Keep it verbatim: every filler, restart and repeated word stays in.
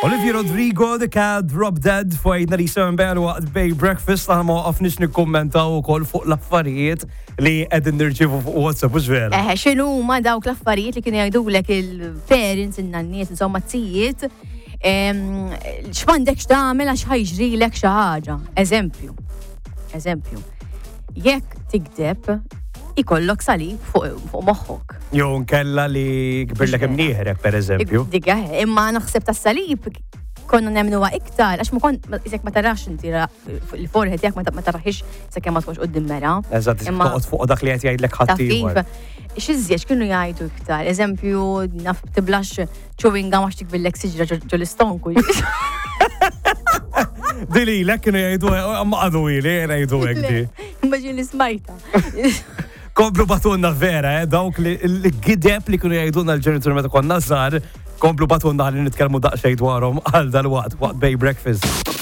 Olivia Rodrigo, The Cat, Drop Dead, fajna li seven band waqt Bay Breakfast, għana ma għafnix nikkommentaw u kol fuq l-affarijiet li għedin nirċivu fuq WhatsApp, ux vera? Eh, xinu ma dawk l-affarijiet li kienu jgħidulek il-parents, il-nanniet, insomma t-sijiet, x'mandek x'tagħmel għax ħajġrilek xi ħaġa. Eżempju, eżempju, jekk tikdeb ikollok salib fuq moħħok. Jew nkella li kbirlek imnieħrek, per eżempju. Diga, imma naħseb tas-salib konna nemnuha iktar, għax ma kont isek ma tarax inti l-forħet jekk ma taraħix sakemm ma tkunx qudiem mera. Eżatt, toqgħod fuq dak li qed jgħidlek ħadd ieħor. X'iżjed kienu jgħidu iktar, eżempju naf tiblax chewing gum għax tikbillek siġra ġol istonku. Dili, lek kienu jgħidu, ma għadu ili, jgħidu hekk di. Immaġin li smajta. Komplu batunna vera, eh, dawk li l-gideb li kienu jgħiduna l-ġenitur meta konna żgħar, komplu batunna li nitkellmu daqsxejn dwarhom għal dal-waqt waqt Bay Breakfast.